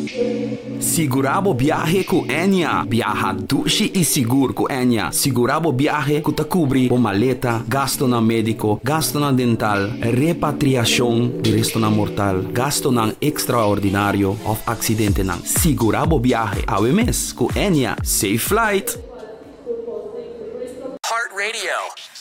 Segurabo viaje com Enya. Viaja dushi e seguro com Enya. Segurabo viaje que te cubre o maleta, gasto na médico, gasto na dental, repatriação de resto na mortal, gasto na extraordinário of acidente na. Segurabo viaje. AWMS com Enya. Safe flight. Heart Radio.